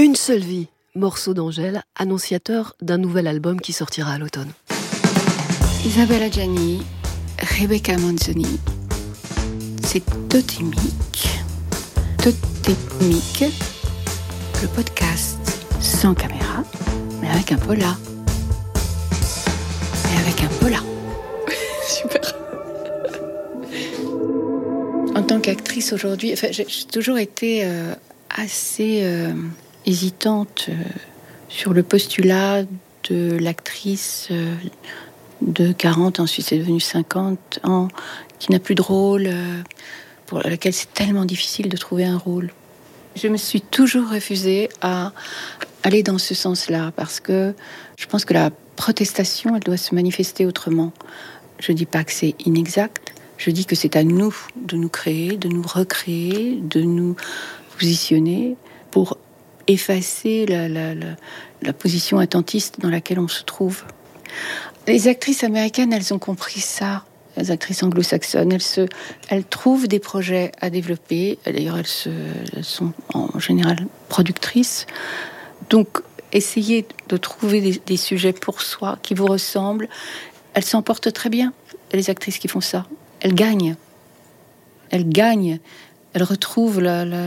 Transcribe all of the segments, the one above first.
Une seule vie, morceau d'Angèle, annonciateur d'un nouvel album qui sortira à l'automne. Isabella Gianni, Rebecca Manzoni, c'est Totémique. Totémique, le podcast sans caméra, mais avec un pola. Et avec un pola. Super. En tant qu'actrice aujourd'hui, j'ai toujours été assez hésitante sur le postulat de l'actrice de 40, ensuite c'est devenu 50 ans, qui n'a plus de rôle, pour laquelle c'est tellement difficile de trouver un rôle. Je me suis toujours refusée à aller dans ce sens-là, parce que je pense que la protestation, elle doit se manifester autrement. Je ne dis pas que c'est inexact, je dis que c'est à nous de nous créer, de nous recréer, de nous positionner pour effacer la position attentiste dans laquelle on se trouve. Les actrices américaines, elles ont compris ça. Les actrices anglo-saxonnes, elles trouvent des projets à développer. D'ailleurs, elles sont en général productrices. Donc, essayez de trouver des sujets pour soi qui vous ressemblent. Elles s'en portent très bien, les actrices qui font ça. Elles gagnent. Elles gagnent. Elles retrouvent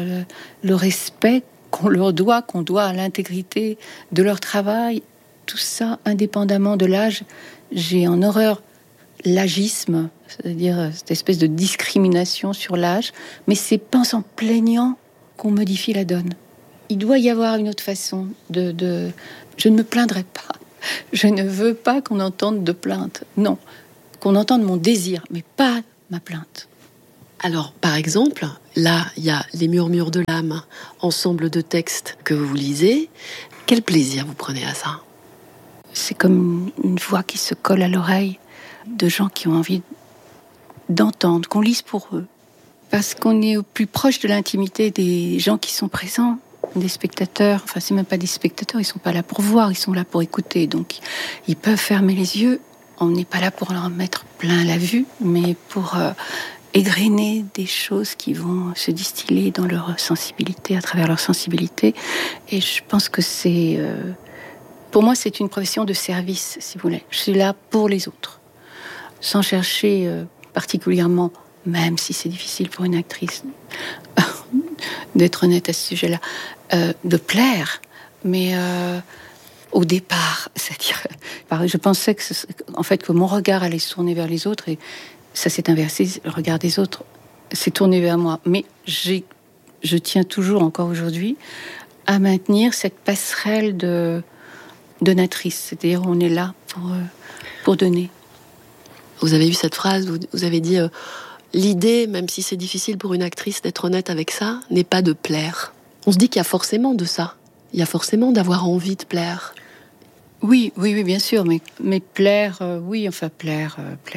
le respect qu'on leur doit, qu'on doit à l'intégrité de leur travail. Tout ça, indépendamment de l'âge. J'ai en horreur l'agisme, c'est-à-dire cette espèce de discrimination sur l'âge, mais c'est pas en plaignant qu'on modifie la donne. Il doit y avoir une autre façon de... Je ne me plaindrai pas. Je ne veux pas qu'on entende de plainte. Non, qu'on entende mon désir, mais pas ma plainte. Alors, par exemple, là, il y a Les Murmures de l'âme, ensemble de textes que vous lisez. Quel plaisir vous prenez à ça ? C'est comme une voix qui se colle à l'oreille de gens qui ont envie d'entendre, qu'on lise pour eux. Parce qu'on est au plus proche de l'intimité des gens qui sont présents, des spectateurs. Enfin, c'est même pas des spectateurs, ils sont pas là pour voir, ils sont là pour écouter. Donc, ils peuvent fermer les yeux. On n'est pas là pour leur mettre plein la vue, mais pour égrener des choses qui vont se distiller dans leur sensibilité, à travers leur sensibilité. Et je pense que c'est... pour moi, c'est une profession de service, si vous voulez. Je suis là pour les autres, sans chercher particulièrement, même si c'est difficile pour une actrice d'être honnête à ce sujet-là, de plaire, mais au départ, c'est-à-dire, je pensais que mon regard allait se tourner vers les autres, et ça s'est inversé. Le regard des autres s'est tourné vers moi, mais je tiens toujours, encore aujourd'hui, à maintenir cette passerelle de donatrice, c'est-à-dire on est là pour donner. Vous avez eu cette phrase, vous avez dit l'idée, même si c'est difficile pour une actrice d'être honnête avec ça, n'est pas de plaire. On se dit qu'il y a forcément de ça. Il y a forcément d'avoir envie de plaire. Oui, bien sûr, mais plaire, oui, enfin plaire.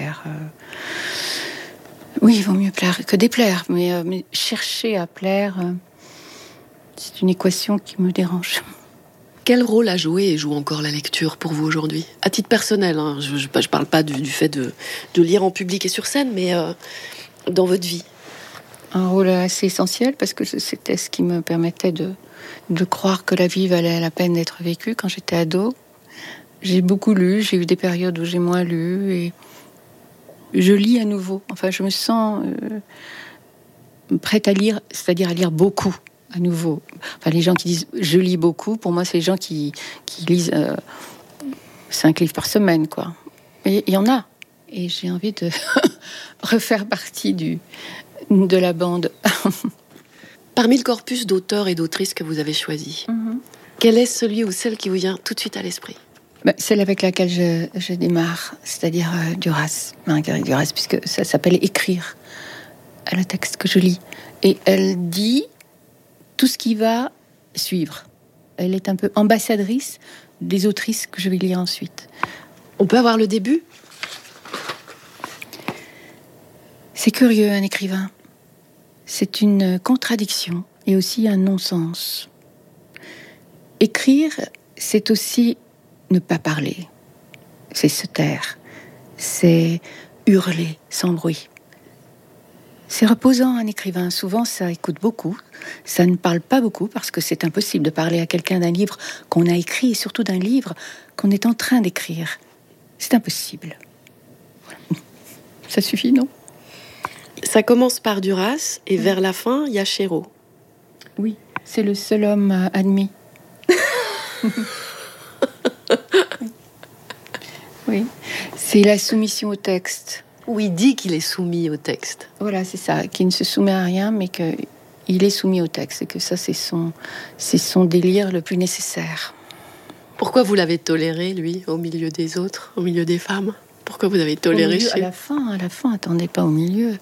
Oui, il vaut mieux plaire que déplaire, mais chercher à plaire, c'est une équation qui me dérange. Quel rôle a joué et joue encore la lecture pour vous aujourd'hui ? À titre personnel, hein, je parle pas du fait de lire en public et sur scène, mais dans votre vie. Un rôle assez essentiel, parce que c'était ce qui me permettait de croire que la vie valait la peine d'être vécue quand j'étais ado. J'ai beaucoup lu, j'ai eu des périodes où j'ai moins lu, et je lis à nouveau. Enfin, je me sens prête à lire, c'est-à-dire à lire beaucoup. À nouveau. Enfin, les gens qui disent « je lis beaucoup », pour moi, c'est les gens qui lisent 5 livres par semaine, quoi. Et il y en a. Et j'ai envie de refaire partie de la bande. Parmi le corpus d'auteurs et d'autrices que vous avez choisi, quel est celui ou celle qui vous vient tout de suite à l'esprit ? Celle avec laquelle je démarre, c'est-à-dire Duras, Marguerite Duras, puisque ça s'appelle « Écrire », le texte que je lis. Et elle dit tout ce qui va suivre. Elle est un peu ambassadrice des autrices que je vais lire ensuite. On peut avoir le début ? C'est curieux, un écrivain. C'est une contradiction et aussi un non-sens. Écrire, c'est aussi ne pas parler. C'est se taire. C'est hurler sans bruit. C'est reposant un écrivain. Souvent, ça écoute beaucoup. Ça ne parle pas beaucoup parce que c'est impossible de parler à quelqu'un d'un livre qu'on a écrit et surtout d'un livre qu'on est en train d'écrire. C'est impossible. Ça suffit, non? Ça commence par Duras et vers la fin, il y a Chéreau. Oui, c'est le seul homme admis. Oui, c'est la soumission au texte. Où il dit qu'il est soumis au texte. Voilà, c'est ça, qu'il ne se soumet à rien, mais qu'il est soumis au texte, et que ça, c'est son délire le plus nécessaire. Pourquoi vous l'avez toléré, lui, au milieu des autres, au milieu des femmes? Pourquoi vous avez toléré À la fin, attendez pas au milieu.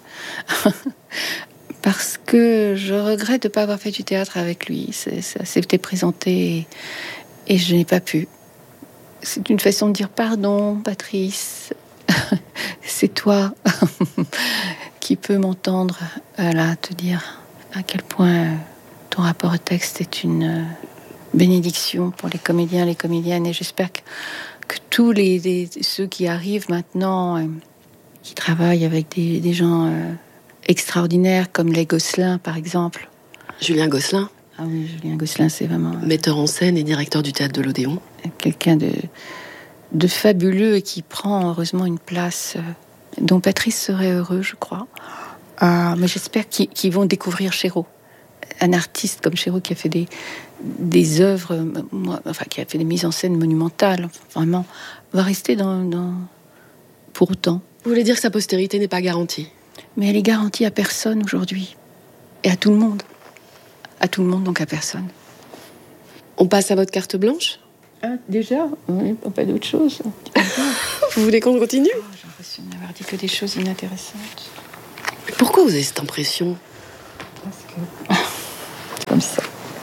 Parce que je regrette de ne pas avoir fait du théâtre avec lui. Ça s'était présenté et je n'ai pas pu. C'est une façon de dire pardon, Patrice. C'est toi qui peux m'entendre te dire à quel point ton rapport au texte est une bénédiction pour les comédiens, les comédiennes. Et j'espère que tous ceux qui arrivent maintenant, qui travaillent avec des gens extraordinaires, comme les Gosselin, par exemple. Julien Gosselin. Ah oui, Julien Gosselin, c'est vraiment... metteur en scène et directeur du théâtre de l'Odéon. Quelqu'un de fabuleux et qui prend heureusement une place dont Patrice serait heureux, je crois. Mais j'espère qu'ils vont découvrir Chéreau. Un artiste comme Chéreau qui a fait des œuvres, qui a fait des mises en scène monumentales, vraiment, va rester pour autant. Vous voulez dire que sa postérité n'est pas garantie? Mais elle est garantie à personne aujourd'hui. Et à tout le monde. À tout le monde, donc à personne. On passe à votre carte blanche? Ah, déjà? Oui, pas d'autre chose. Vous voulez qu'on continue? J'ai l'impression d'avoir dit que des choses inintéressantes. Pourquoi vous avez cette impression? Parce que... comme ça.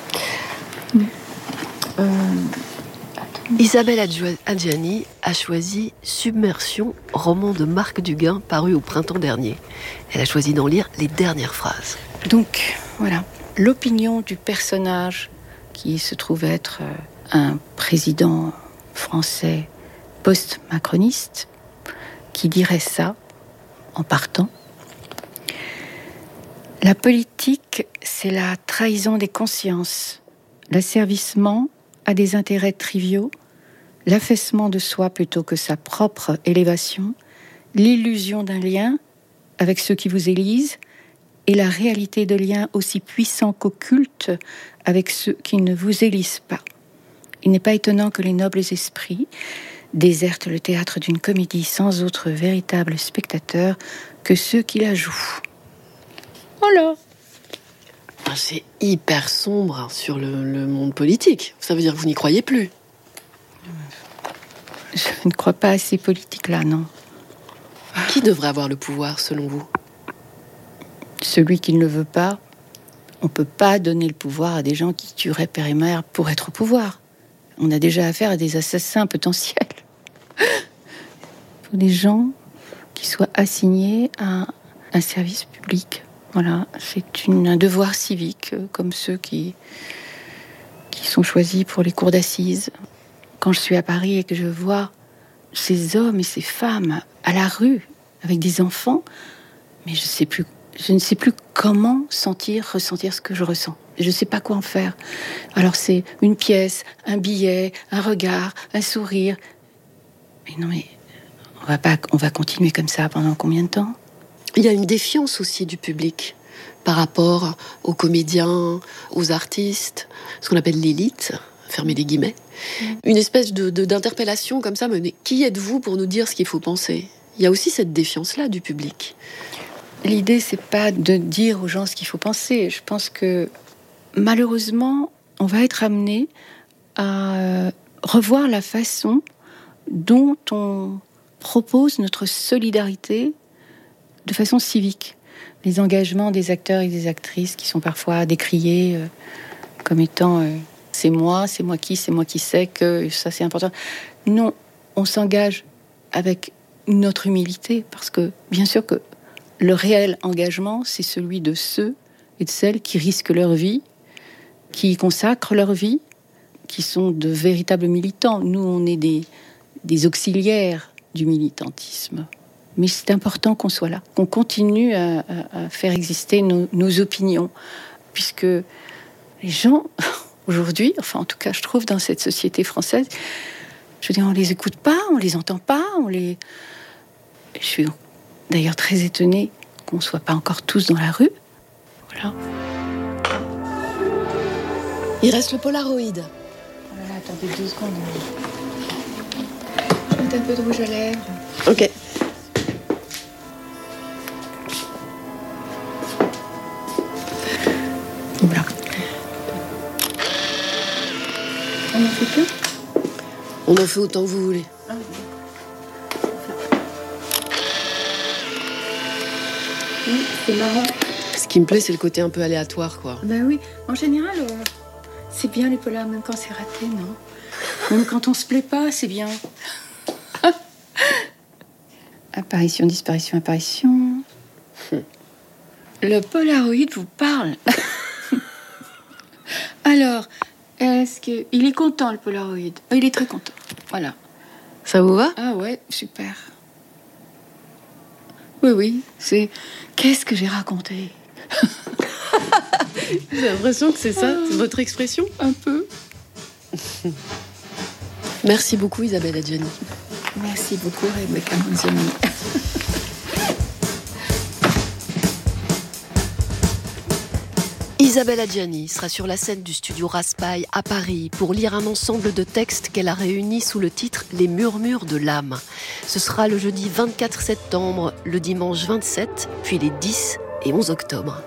Isabelle Adjani a choisi Submersion, roman de Marc Duguin, paru au printemps dernier. Elle a choisi d'en lire les dernières phrases. Donc, voilà. L'opinion du personnage qui se trouve être un président français post-macroniste qui dirait ça en partant. La politique, c'est la trahison des consciences, l'asservissement à des intérêts triviaux, l'affaissement de soi plutôt que sa propre élévation, l'illusion d'un lien avec ceux qui vous élisent et la réalité de liens aussi puissants qu'occultes avec ceux qui ne vous élisent pas. Il n'est pas étonnant que les nobles esprits désertent le théâtre d'une comédie sans autre véritable spectateur que ceux qui la jouent. Voilà. C'est hyper sombre sur le monde politique. Ça veut dire que vous n'y croyez plus? Je ne crois pas à ces politiques-là, non. Qui devrait avoir le pouvoir, selon vous? Celui qui ne le veut pas. On ne peut pas donner le pouvoir à des gens qui tueraient père et mère pour être au pouvoir. On a déjà affaire à des assassins potentiels. Il faut des gens qui soient assignés à un service public. Voilà, c'est un devoir civique, comme ceux qui sont choisis pour les cours d'assises. Quand je suis à Paris et que je vois ces hommes et ces femmes à la rue, avec des enfants, mais je ne sais plus comment ressentir ce que je ressens. Je ne sais pas quoi en faire. Alors c'est une pièce, un billet, un regard, un sourire. Mais on va continuer comme ça pendant combien de temps ? Il y a une défiance aussi du public par rapport aux comédiens, aux artistes, ce qu'on appelle l'élite, fermez les guillemets. Une espèce d'interpellation comme ça, mais qui êtes-vous pour nous dire ce qu'il faut penser ? Il y a aussi cette défiance-là du public. L'idée, c'est pas de dire aux gens ce qu'il faut penser. Je pense que, malheureusement, on va être amené à revoir la façon dont on propose notre solidarité de façon civique. Les engagements des acteurs et des actrices qui sont parfois décriés comme étant c'est moi qui sais que ça c'est important. Non, on s'engage avec notre humilité parce que bien sûr que le réel engagement c'est celui de ceux et de celles qui risquent leur vie, qui y consacrent leur vie, qui sont de véritables militants. Nous on est des auxiliaires du militantisme. Mais c'est important qu'on soit là, qu'on continue à faire exister nos opinions, puisque les gens, aujourd'hui, enfin en tout cas je trouve dans cette société française, je veux dire, on les écoute pas, on les entend pas, Je suis d'ailleurs très étonnée qu'on soit pas encore tous dans la rue. Voilà. Il reste le Polaroid. Oh là là, attendez 2 secondes. Je vais mettre un peu de rouge à lèvres. Ok. Voilà. On en fait plus ? On en fait autant que vous voulez. Oui, c'est marrant. Ce qui me plaît, c'est le côté un peu aléatoire, quoi. Ben oui, en général, c'est bien les polars, même quand c'est raté, non ? Même quand on se plaît pas, c'est bien. Apparition, disparition, apparition. Le Polaroid vous parle. Alors, est-ce que... Il est content, le Polaroid. Il est très content. Voilà. Ça vous va ? Ah ouais, super. Oui, c'est... Qu'est-ce que j'ai raconté ? J'ai l'impression que c'est ça, c'est votre expression ? Un peu. Merci beaucoup, Isabelle Adjani. Merci beaucoup, Rebecca Manzoni. Isabelle Adjani sera sur la scène du studio Raspail à Paris pour lire un ensemble de textes qu'elle a réunis sous le titre « Les murmures de l'âme ». Ce sera le jeudi 24 septembre, le dimanche 27, puis les 10 et 11 octobre.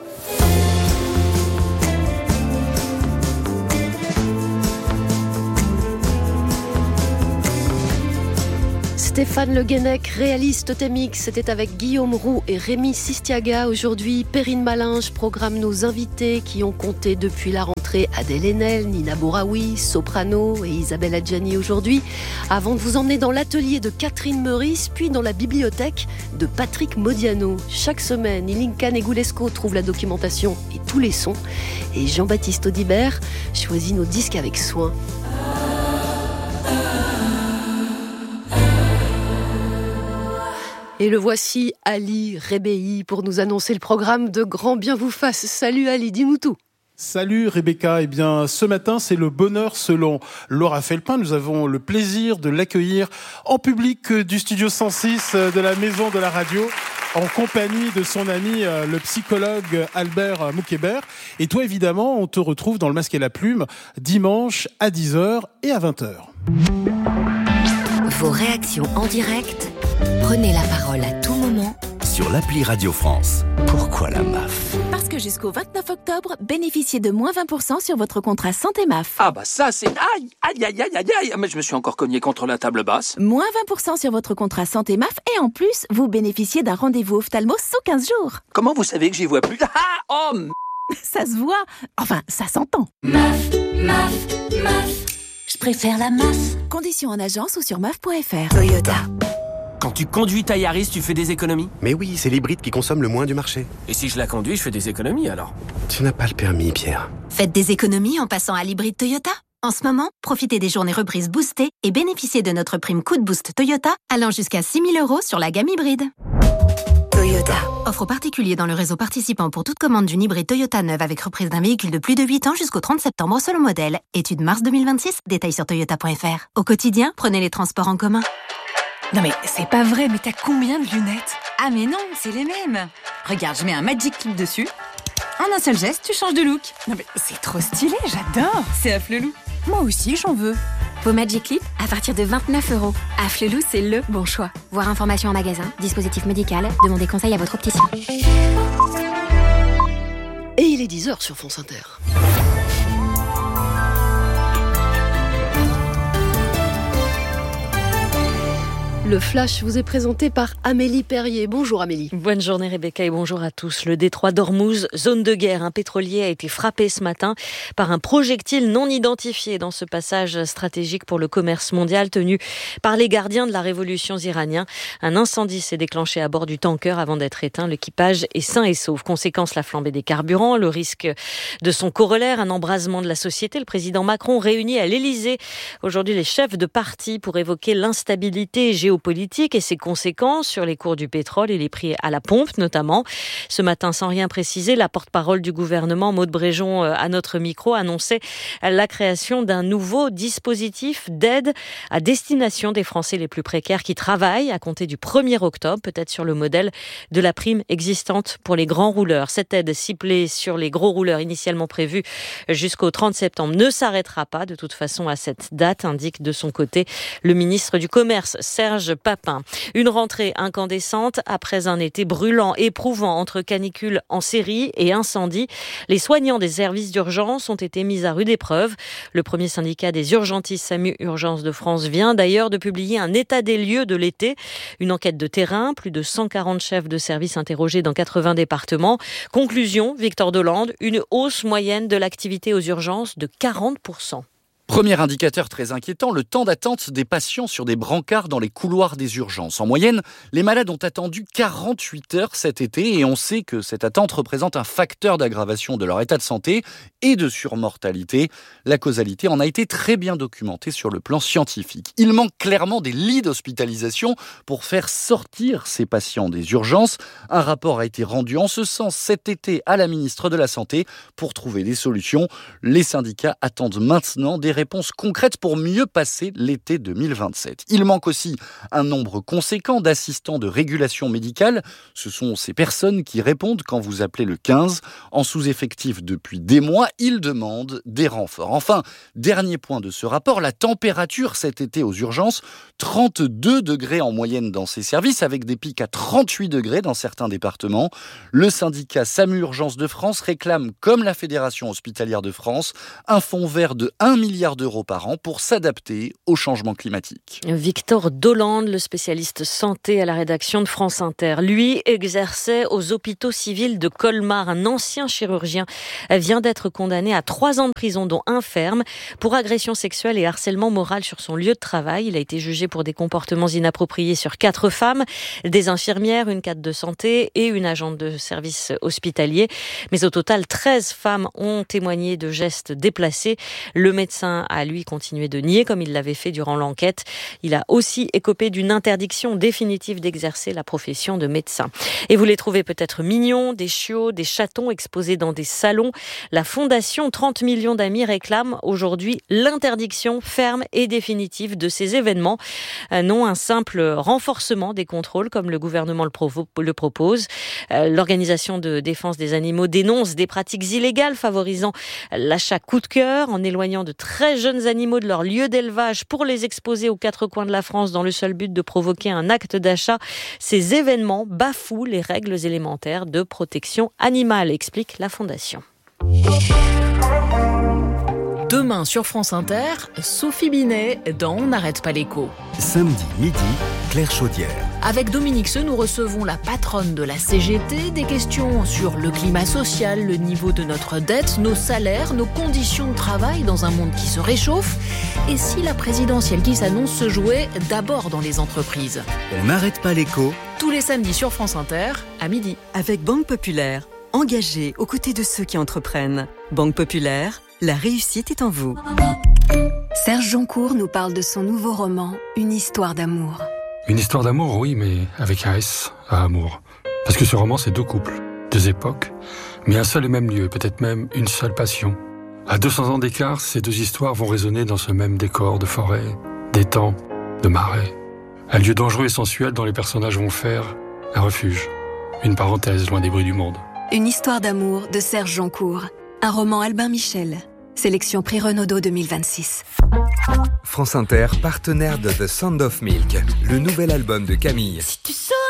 Stéphane Le Guenec réalise Totémix. C'était avec Guillaume Roux et Rémi Sistiaga. Aujourd'hui, Perrine Malinge programme nos invités qui ont compté depuis la rentrée Adèle Haenel, Nina Bouraoui, Soprano et Isabelle Adjani aujourd'hui. Avant de vous emmener dans l'atelier de Catherine Meurice, puis dans la bibliothèque de Patrick Modiano. Chaque semaine, Ilinka Negulesco trouve la documentation et tous les sons. Et Jean-Baptiste Audibert choisit nos disques avec soin. Et le voici, Ali Rebéi, pour nous annoncer le programme de Grand Bien vous fasse. Salut Ali, dis-nous tout. Salut Rebecca, eh bien ce matin c'est le bonheur selon Laura Felpin. Nous avons le plaisir de l'accueillir en public du studio 106 de la Maison de la Radio, en compagnie de son ami le psychologue Albert Moukébert. Et toi évidemment, on te retrouve dans Le Masque et la Plume dimanche à 10h et à 20h. Vos réactions en direct, prenez la parole à tout moment sur l'appli Radio France. Pourquoi la MAF ? Parce que jusqu'au 29 octobre, bénéficiez de moins 20% sur votre contrat santé MAF. Ah bah ça c'est... Aïe, aïe, aïe, aïe, aïe, aïe. Mais je me suis encore cogné contre la table basse. Moins 20% sur votre contrat santé MAF et en plus, vous bénéficiez d'un rendez-vous ophtalmo sous 15 jours. Comment vous savez que j'y vois plus ? Ah, oh, Ça se voit. Enfin, ça s'entend. MAF, MAF, MAF. Je préfère la MAF. Conditions en agence ou sur MAF.fr. Toyota. Quand tu conduis ta Yaris, tu fais des économies ? Mais oui, c'est l'hybride qui consomme le moins du marché. Et si je la conduis, je fais des économies alors ? Tu n'as pas le permis, Pierre. Faites des économies en passant à l'hybride Toyota. En ce moment, profitez des journées reprises boostées et bénéficiez de notre prime Coup de Boost Toyota allant jusqu'à 6 000 € sur la gamme hybride. Toyota. Offre aux particuliers dans le réseau participant pour toute commande d'une hybride Toyota neuve avec reprise d'un véhicule de plus de 8 ans jusqu'au 30 septembre selon modèle. Étude mars 2026, détails sur toyota.fr. Au quotidien, prenez les transports en commun. Non mais c'est pas vrai, mais t'as combien de lunettes ? Ah mais non, c'est les mêmes. Regarde, je mets un Magic Clip dessus. En un seul geste, tu changes de look. Non mais c'est trop stylé, j'adore. C'est Afflelou. Moi aussi, j'en veux. Vos Magic Clip à partir de 29 €. Afflelou, c'est le bon choix. Voir information en magasin, dispositif médical, demandez conseil à votre opticien. Et il est 10h sur France Inter. Le Flash vous est présenté par Amélie Perrier. Bonjour Amélie. Bonne journée Rebecca et bonjour à tous. Le détroit d'Ormuz, zone de guerre. Un pétrolier a été frappé ce matin par un projectile non identifié dans ce passage stratégique pour le commerce mondial tenu par les gardiens de la révolution iranienne. Un incendie s'est déclenché à bord du tanker avant d'être éteint. L'équipage est sain et sauf. Conséquence, la flambée des carburants, le risque de son corollaire, un embrasement de la société. Le président Macron réunit à l'Élysée aujourd'hui les chefs de parti pour évoquer l'instabilité géopolitique géopolitique et ses conséquences sur les cours du pétrole et les prix à la pompe notamment. Ce matin, sans rien préciser, la porte-parole du gouvernement, Maud Bréjon, à notre micro, annonçait la création d'un nouveau dispositif d'aide à destination des Français les plus précaires qui travaillent à compter du 1er octobre, peut-être sur le modèle de la prime existante pour les grands rouleurs. Cette aide ciblée sur les gros rouleurs initialement prévue jusqu'au 30 septembre ne s'arrêtera pas de toute façon à cette date, indique de son côté le ministre du Commerce, Serge Papin. Une rentrée incandescente après un été brûlant, éprouvant entre canicule en série et incendie. Les soignants des services d'urgence ont été mis à rude épreuve. Le premier syndicat des urgentistes SAMU Urgences de France vient d'ailleurs de publier un état des lieux de l'été. Une enquête de terrain, plus de 140 chefs de service interrogés dans 80 départements. Conclusion, Victor Dolande, une hausse moyenne de l'activité aux urgences de 40%. Premier indicateur très inquiétant, le temps d'attente des patients sur des brancards dans les couloirs des urgences. En moyenne, les malades ont attendu 48 heures cet été et on sait que cette attente représente un facteur d'aggravation de leur état de santé et de surmortalité. La causalité en a été très bien documentée sur le plan scientifique. Il manque clairement des lits d'hospitalisation pour faire sortir ces patients des urgences. Un rapport a été rendu en ce sens cet été à la ministre de la Santé pour trouver des solutions. Les syndicats attendent maintenant des réponses concrètes pour mieux passer l'été 2027. Il manque aussi un nombre conséquent d'assistants de régulation médicale. Ce sont ces personnes qui répondent quand vous appelez le 15. En sous-effectif depuis des mois, ils demandent des renforts. Enfin, dernier point de ce rapport, la température cet été aux urgences, 32 degrés en moyenne dans ces services, avec des pics à 38 degrés dans certains départements. Le syndicat SAMU Urgences de France réclame, comme la Fédération hospitalière de France, un fonds vert de 1 milliard d'euros par an pour s'adapter au changement climatique. Victor Dolande, le spécialiste santé à la rédaction de France Inter. Lui exerçait aux hôpitaux civils de Colmar. Un ancien chirurgien vient d'être condamné à 3 ans de prison, dont 1 ferme, pour agression sexuelle et harcèlement moral sur son lieu de travail. Il a été jugé pour des comportements inappropriés sur 4 femmes, des infirmières, une cadre de santé et une agente de service hospitalier. Mais au total, 13 femmes ont témoigné de gestes déplacés. Le médecin a lui continué de nier, comme il l'avait fait durant l'enquête. Il a aussi écopé d'une interdiction définitive d'exercer la profession de médecin. Et vous les trouvez peut-être mignons, des chiots, des chatons exposés dans des salons. La fondation 30 millions d'amis réclame aujourd'hui l'interdiction ferme et définitive de ces événements. Non un simple renforcement des contrôles comme le gouvernement le propose. L'organisation de défense des animaux dénonce des pratiques illégales favorisant l'achat coup de cœur en éloignant de très jeunes animaux de leur lieu d'élevage pour les exposer aux 4 coins de la France dans le seul but de provoquer un acte d'achat. Ces événements bafouent les règles élémentaires de protection animale, explique la Fondation. Demain sur France Inter, Sophie Binet dans On n'arrête pas l'écho. Samedi midi, Claire Chaudière. Avec Dominique Seux, nous recevons la patronne de la CGT, des questions sur le climat social, le niveau de notre dette, nos salaires, nos conditions de travail dans un monde qui se réchauffe. Et si la présidentielle qui s'annonce se jouait d'abord dans les entreprises. On n'arrête pas l'écho. Tous les samedis sur France Inter, à midi. Avec Banque Populaire, engagée aux côtés de ceux qui entreprennent. Banque Populaire, la réussite est en vous. Serge Joncour nous parle de son nouveau roman, Une histoire d'amour. Une histoire d'amour, oui, mais avec un S à amour. Parce que ce roman, c'est 2 couples, 2 époques, mais un seul et même lieu, peut-être même une seule passion. À 200 ans d'écart, ces 2 histoires vont résonner dans ce même décor de forêt, d'étang, de marais. Un lieu dangereux et sensuel dont les personnages vont faire un refuge, une parenthèse loin des bruits du monde. Une histoire d'amour de Serge Joncour. Un roman Albin Michel. Sélection Prix Renaudot 2026. France Inter, partenaire de The Sound of Milk, le nouvel album de Camille. Si tu sors